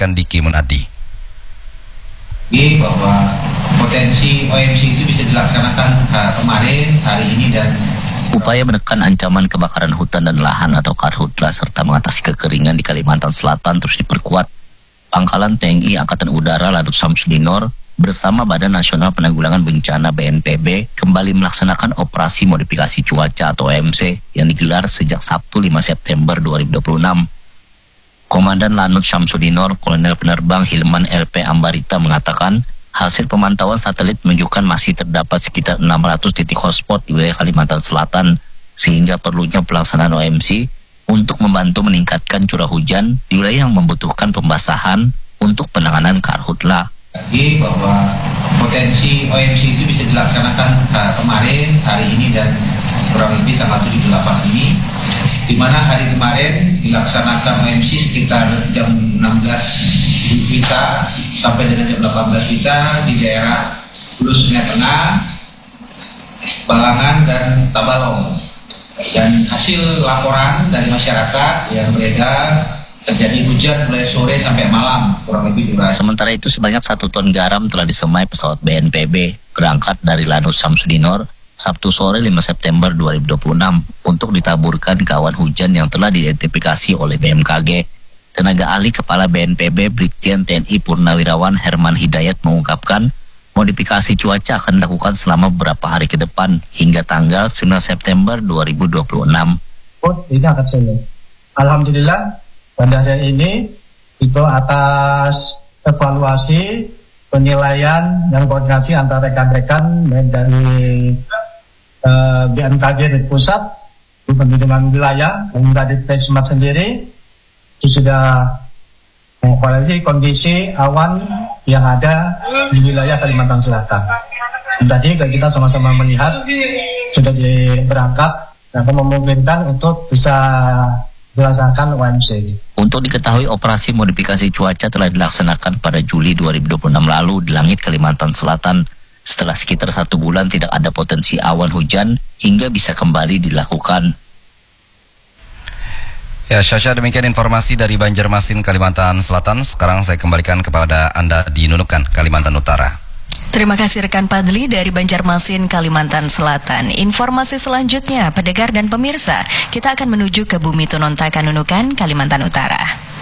disampaikan Diki Munadi. Bahwa potensi OMC itu bisa dilaksanakan kemarin, hari ini, dan upaya menekan ancaman kebakaran hutan dan lahan atau karhutla serta mengatasi kekeringan di Kalimantan Selatan terus diperkuat. Pangkalan TNI Angkatan Udara Lanut Samsudinor bersama Badan Nasional Penanggulangan Bencana BNPB kembali melaksanakan operasi modifikasi cuaca atau OMC yang digelar sejak Sabtu 5 September 2026. Komandan Lanut Samsudinor, Kolonel Penerbang Hilman LP Ambarita mengatakan, hasil pemantauan satelit menunjukkan masih terdapat sekitar 600 titik hotspot di wilayah Kalimantan Selatan, sehingga perlunya pelaksanaan OMC untuk membantu meningkatkan curah hujan di wilayah yang membutuhkan pembasahan untuk penanganan karhutla. Bahwa potensi OMC itu bisa dilaksanakan kemarin, hari ini, dan kurang lebih tanggal 7-8 ini, di mana hari kemarin dilaksanakan OMC sekitar jam 16 WITA sampai dengan jam 18 WITA di daerah Hulu Sungai Tengah, Balangan, dan Tabalong. Dan hasil laporan dari masyarakat yang beredar, terjadi hujan mulai sore sampai malam, kurang lebih durasi. Sementara itu sebanyak 1 ton garam telah disemai pesawat BNPB berangkat dari Lanut Samsudinor Sabtu sore 5 September 2026 untuk ditaburkan ke awan hujan yang telah diidentifikasi oleh BMKG. Tenaga ahli Kepala BNPB Brigjen TNI Purnawirawan Herman Hidayat mengungkapkan modifikasi cuaca akan dilakukan selama beberapa hari ke depan hingga tanggal 9 September 2026. Ini akan selesai. Alhamdulillah pada hari ini itu atas evaluasi, penilaian dan koordinasi antara rekan-rekan dari BMKG di pusat, Pembimbingan Wilayah, dan dari Pesmat sendiri itu sudah mengevaluasi kondisi awan yang ada di wilayah Kalimantan Selatan. Dan tadi kita sama-sama melihat sudah berangkat dan memungkinkan untuk bisa dilaksanakan OMC. Untuk diketahui, operasi modifikasi cuaca telah dilaksanakan pada Juli 2026 lalu di langit Kalimantan Selatan. Setelah sekitar 1 bulan tidak ada potensi awan hujan hingga bisa kembali dilakukan. Ya, Syasha, demikian informasi dari Banjarmasin, Kalimantan Selatan. Sekarang saya kembalikan kepada Anda di Nunukan, Kalimantan Utara. Terima kasih rekan Padli dari Banjarmasin, Kalimantan Selatan. Informasi selanjutnya, pendengar dan pemirsa, kita akan menuju ke Bumi Tonontakan Nunukan, Kalimantan Utara.